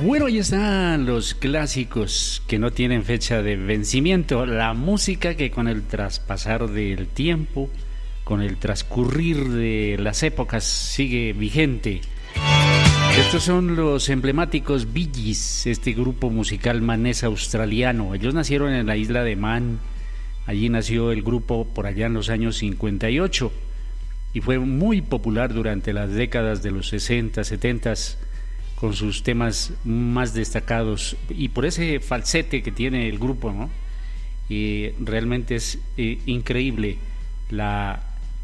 Bueno, ahí están los clásicos que no tienen fecha de vencimiento, la música que con el traspasar del tiempo, con el transcurrir de las épocas sigue vigente. Estos son los emblemáticos Bee Gees, este grupo musical manés australiano. Ellos nacieron en la isla de Man, allí nació el grupo por allá en los años 58 y fue muy popular durante las décadas de los 60, 70 con sus temas más destacados y por ese falsete que tiene el grupo, ¿no? Y realmente es increíble la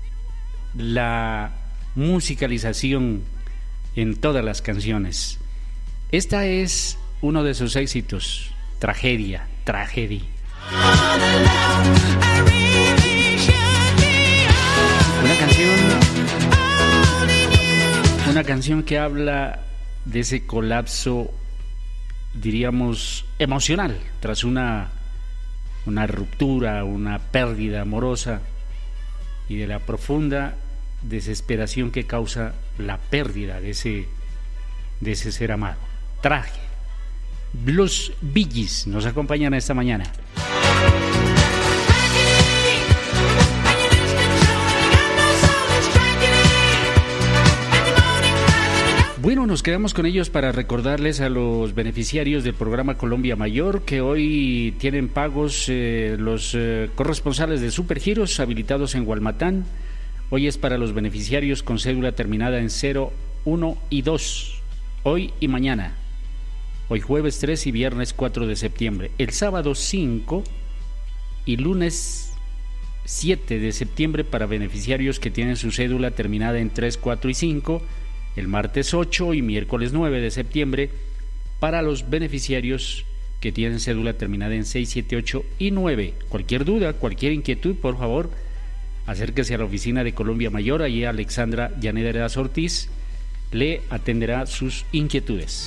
musicalización en todas las canciones. Esta es uno de sus éxitos, Tragedia. Una canción que habla de ese colapso, diríamos, emocional, tras una ruptura, una pérdida amorosa y de la profunda desesperación que causa la pérdida de ese ser amado. Traje. Los Bee Gees nos acompañan esta mañana. Bueno, nos quedamos con ellos para recordarles a los beneficiarios del programa Colombia Mayor que hoy tienen pagos los corresponsales de Supergiros habilitados en Gualmatán. Hoy es para los beneficiarios con cédula terminada en 0, 1 y 2, hoy y mañana. Hoy jueves 3 y viernes 4 de septiembre. El sábado 5 y lunes 7 de septiembre para beneficiarios que tienen su cédula terminada en 3, 4 y 5. El martes 8 y miércoles 9 de septiembre para los beneficiarios que tienen cédula terminada en 6, 7, 8 y 9. Cualquier duda, cualquier inquietud, por favor, acérquese a la oficina de Colombia Mayor. Allí Alexandra Llanera Ortiz le atenderá sus inquietudes.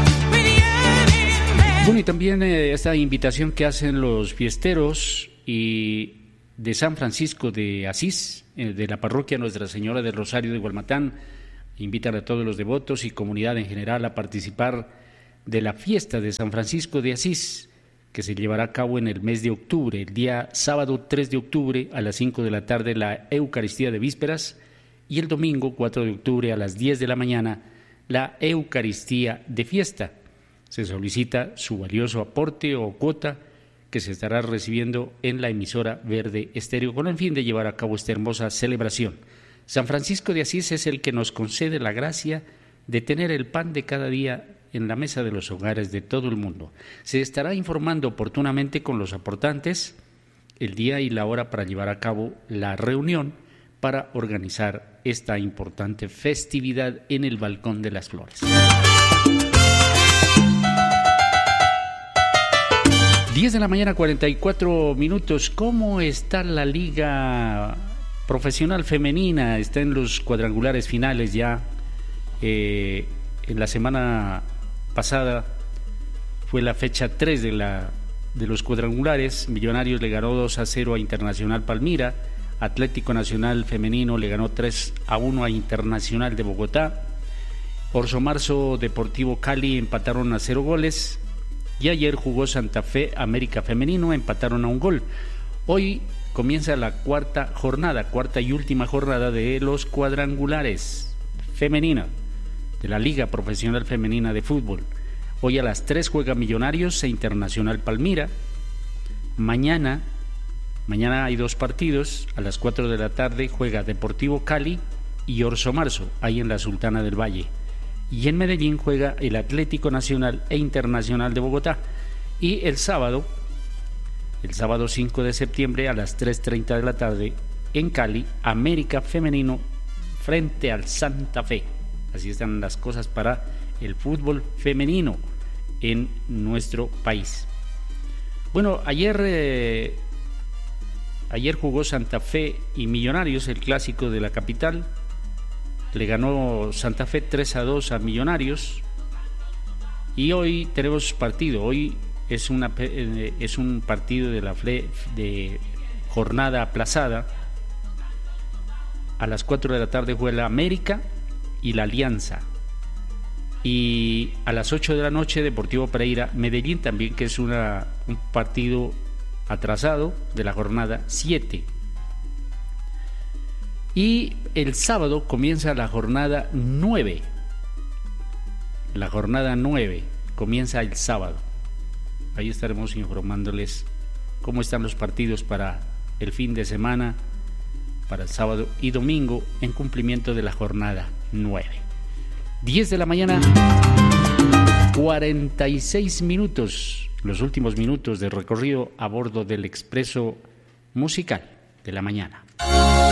Bueno, y también esta invitación que hacen los fiesteros y de San Francisco de Asís, de la parroquia Nuestra Señora del Rosario de Gualmatán, invitan a todos los devotos y comunidad en general a participar de la fiesta de San Francisco de Asís, que se llevará a cabo en el mes de octubre, el día sábado 3 de octubre a las 5 de la tarde la Eucaristía de Vísperas y el domingo 4 de octubre a las 10 de la mañana la Eucaristía de Fiesta. Se solicita su valioso aporte o cuota que se estará recibiendo en la emisora Verde Estéreo con el fin de llevar a cabo esta hermosa celebración. San Francisco de Asís es el que nos concede la gracia de tener el pan de cada día en la mesa de los hogares de todo el mundo. Se estará informando oportunamente con los aportantes el día y la hora para llevar a cabo la reunión para organizar esta importante festividad en el Balcón de las Flores. 10 de la mañana, 44 minutos. ¿Cómo está la Liga Profesional Femenina? Está en los cuadrangulares finales ya. En la semana pasada fue la fecha 3 de los cuadrangulares. Millonarios le ganó 2-0 a Internacional Palmira. Atlético Nacional Femenino le ganó 3-1 a Internacional de Bogotá. Orso Marzo Deportivo Cali empataron a 0 goles. Y ayer jugó Santa Fe América Femenino, empataron a 1 gol. Hoy comienza la cuarta y última jornada de los cuadrangulares femenina de la Liga Profesional Femenina de Fútbol. Hoy a las 3 juega Millonarios e Internacional Palmira. Mañana hay 2 partidos. A las 4 de la tarde juega Deportivo Cali y Orso Marzo, ahí en la Sultana del Valle. Y en Medellín juega el Atlético Nacional e Internacional de Bogotá. Y el sábado 5 de septiembre a las 3:30 de la tarde en Cali, América Femenino frente al Santa Fe. Así están las cosas para el fútbol femenino en nuestro país. Bueno, ayer jugó Santa Fe y Millonarios, el clásico de la capital. Le ganó Santa Fe 3-2 a Millonarios. Y hoy tenemos partido. Hoy es un partido de jornada aplazada. A las 4 de la tarde juega la América y la Alianza. Y a las 8 de la noche, Deportivo Pereira, Medellín también, que es un partido atrasado de la jornada 7. Y el sábado comienza la jornada 9. La jornada 9 comienza el sábado. Ahí estaremos informándoles cómo están los partidos para el fin de semana, para el sábado y domingo, en cumplimiento de la jornada 9. 10 de la mañana, 46 minutos, los últimos minutos de recorrido a bordo del Expreso Musical de la Mañana.